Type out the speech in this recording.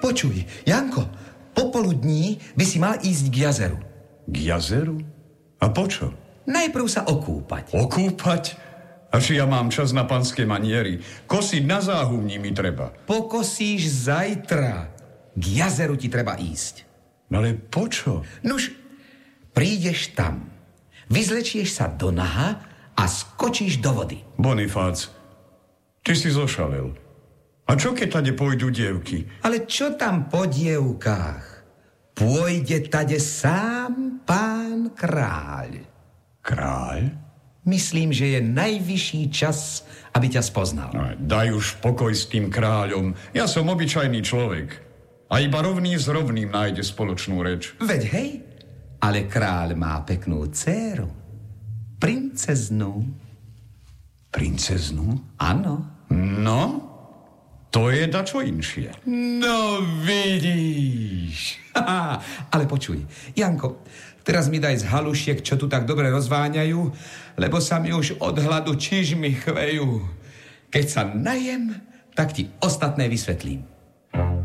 Počuj, Janko, popoludní by si mal ísť k jazeru. K jazeru? A počo? Najprv sa okúpať. Okúpať? A či ja mám čas na panské maniery? Kosiť na záhubní mi treba. Pokosíš zajtra. K jazeru ti treba ísť. Ale počo? Nuž, prídeš tam, vyzlečieš sa do naha a skočíš do vody. Bonifác, ty si zošalel. A čo keď tade pôjdu dievky? Ale čo tam po dievkách? Pôjde tade sám pán kráľ. Kráľ? Myslím, že je najvyšší čas, aby ťa spoznal. No, daj už pokoj s tým kráľom. Ja som obyčajný človek. A iba rovný s rovným nájde spoločnú reč. Veď hej, ale kráľ má peknú dcéru. Princeznú. Princeznú? Áno. No, to je dačo inšie. No vidíš. Ale počuj, Janko, teraz mi daj z halušiek, čo tu tak dobre rozváňajú, lebo sa mi už od hladu čižmy chvejú. Keď sa najem, tak ti ostatné vysvetlím.